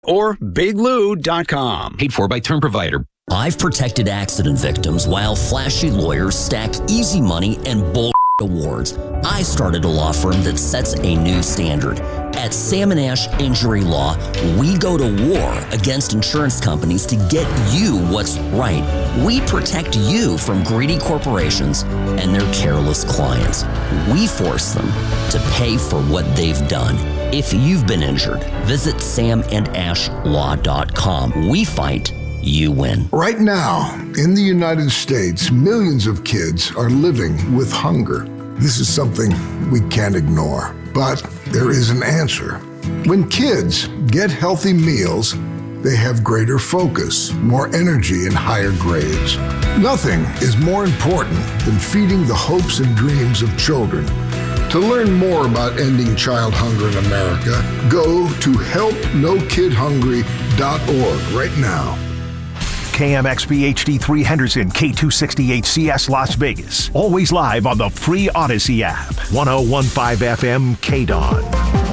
or biglou.com. Paid for by Term Provider. I've protected accident victims while flashy lawyers stack easy money and bull awards. I started a law firm that sets a new standard. At Sam & Ash Injury Law, we go to war against insurance companies to get you what's right. We protect you from greedy corporations and their careless clients. We force them to pay for what they've done. If you've been injured, visit samandashlaw.com. We fight, you win. Right now, in the United States, millions of kids are living with hunger. This is something we can't ignore, but there is an answer. When kids get healthy meals, they have greater focus, more energy, and higher grades. Nothing is more important than feeding the hopes and dreams of children. To learn more about ending child hunger in America, go to helpnokidhungry.org right now. KMXP HD3 Henderson, K268CS Las Vegas. Always live on the free Odyssey app. 1015 FM KDON.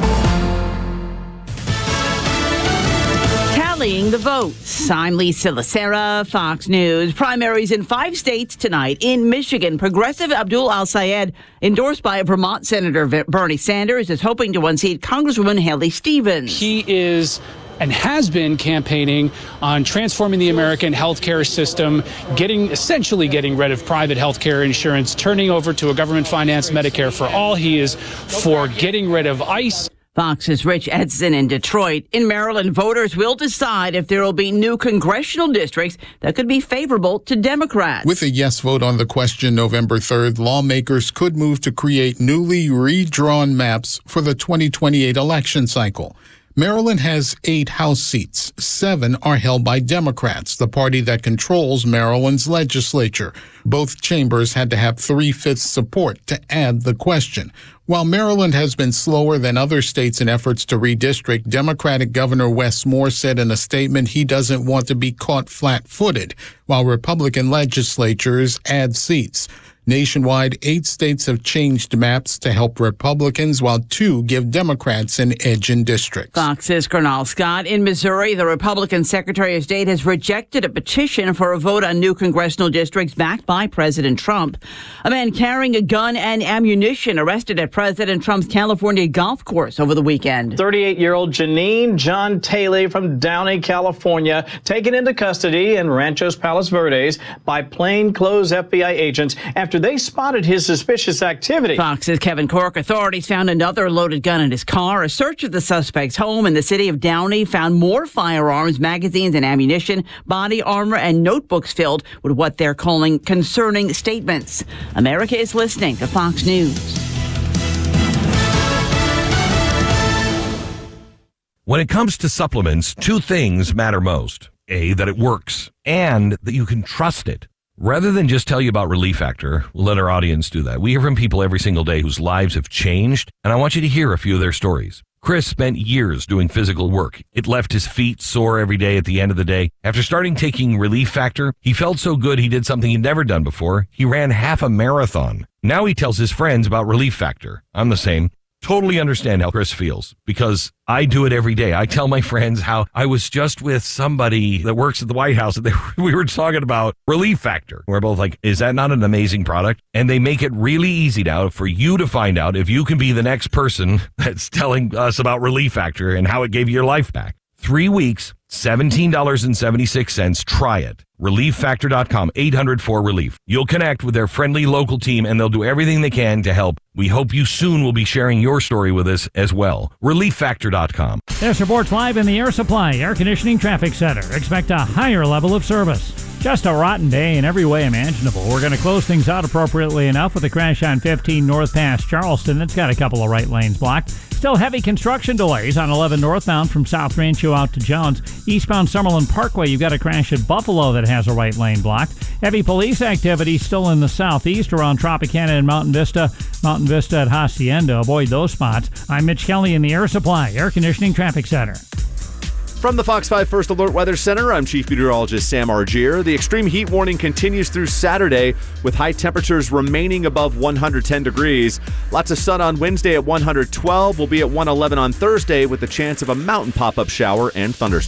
Tallying the votes. I'm Lisa Lacera, Fox News. Primaries in 5 states tonight. In Michigan, Progressive Abdul Al-Sayed, endorsed by Vermont Senator Bernie Sanders, is hoping to unseat Congresswoman Haley Stevens. He is and has been campaigning on transforming the American healthcare system, essentially getting rid of private healthcare insurance, turning over to a government-financed Medicare for all. He is for getting rid of ICE. Fox's Rich Edson in Detroit. In Maryland, voters will decide if there will be new congressional districts that could be favorable to Democrats. With a yes vote on the question November 3rd, lawmakers could move to create newly redrawn maps for the 2028 election cycle. Maryland has 8 House seats. 7 are held by Democrats, the party that controls Maryland's legislature. Both chambers had to have 3/5 support to add the question. While Maryland has been slower than other states in efforts to redistrict, Democratic Governor Wes Moore said in a statement he doesn't want to be caught flat-footed, while Republican legislatures add seats. Nationwide, 8 states have changed maps to help Republicans, while 2 give Democrats an edge in districts. Fox's Cornell Scott. In Missouri, the Republican Secretary of State has rejected a petition for a vote on new congressional districts backed by President Trump. A man carrying a gun and ammunition arrested at President Trump's California golf course over the weekend. 38-year-old Janine John Taylor from Downey, California, taken into custody in Ranchos Palos Verdes by plainclothes FBI agents after they spotted his suspicious activity. Fox's Kevin Cork. Authorities found another loaded gun in his car. A search of the suspect's home in the city of Downey found more firearms, magazines, and ammunition, body armor, and notebooks filled with what they're calling concerning statements. America is listening to Fox News. When it comes to supplements, 2 things matter most. A, that it works, and that you can trust it. Rather than just tell you about Relief Factor, we'll let our audience do that. We hear from people every single day whose lives have changed, and I want you to hear a few of their stories. Chris spent years doing physical work. It left his feet sore every day at the end of the day. After starting taking Relief Factor, he felt so good he did something he'd never done before. He ran half a marathon. Now he tells his friends about Relief Factor. I'm the same. Totally understand how Chris feels because I do it every day. I tell my friends how I was just with somebody that works at the White House and we were talking about Relief Factor. We're both like, is that not an amazing product? And they make it really easy now for you to find out if you can be the next person that's telling us about Relief Factor and how it gave you your life back. 3 weeks, $17.76. Try it. ReliefFactor.com, 800-4RELIEF. You'll connect with their friendly local team and they'll do everything they can to help. We hope you soon will be sharing your story with us as well. ReliefFactor.com. This reports live in the Air Supply Air Conditioning Traffic Center. Expect a higher level of service. Just a rotten day in every way imaginable. We're going to close things out appropriately enough with a crash on 15 north past Charleston. It's got a couple of right lanes blocked. Still heavy construction delays on 11 northbound from South Rancho out to Jones. Eastbound Summerlin Parkway, you've got a crash at Buffalo that has a right lane blocked. Heavy police activity still in the southeast around Tropicana and Mountain Vista. Mountain Vista at Hacienda. Avoid those spots. I'm Mitch Kelly in the Air Supply Air Conditioning Traffic Center. From the Fox 5 First Alert Weather Center, I'm Chief Meteorologist Sam Argier. The extreme heat warning continues through Saturday with high temperatures remaining above 110 degrees. Lots of sun on Wednesday at 112. We'll be at 111 on Thursday with the chance of a mountain pop-up shower and thunderstorms.